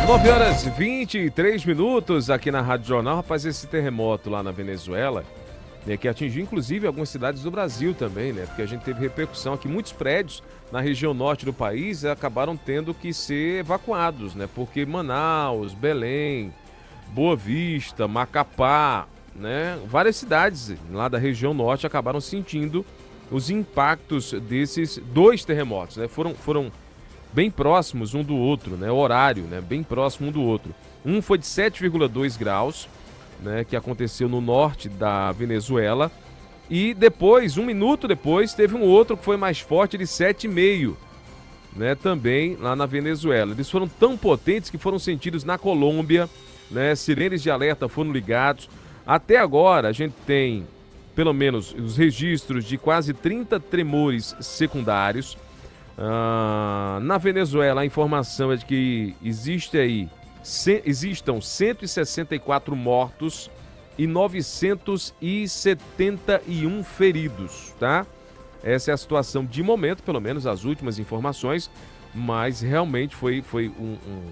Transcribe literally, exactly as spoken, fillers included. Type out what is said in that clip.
nove horas e vinte e três minutos aqui na Rádio Jornal. Rapaz, esse terremoto lá na Venezuela, né, que atingiu inclusive algumas cidades do Brasil também, né? Porque a gente teve repercussão aqui. Muitos prédios na região norte do país acabaram tendo que ser evacuados, né? Porque Manaus, Belém, Boa Vista, Macapá, né? Várias cidades lá da região norte acabaram sentindo os impactos desses dois terremotos, né? Foram, foram bem próximos um do outro, né? O horário, né? Bem próximo um do outro. Um foi de sete vírgula dois graus, né? Que aconteceu no norte da Venezuela. E depois, um minuto depois, teve um outro que foi mais forte, de sete vírgula cinco, né? Também lá na Venezuela. Eles foram tão potentes que foram sentidos na Colômbia, né? Sirenes de alerta foram ligados. Até agora, a gente tem, pelo menos, os registros de quase trinta tremores secundários. Ah, na Venezuela, a informação é de que existe aí, se, existam cento e sessenta e quatro mortos e novecentos e setenta e um feridos, tá? Essa é a situação de momento, pelo menos as últimas informações, mas realmente foi, foi um, um,